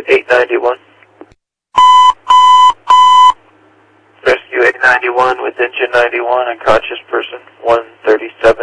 891. Rescue 891 with engine 91, unconscious person 137.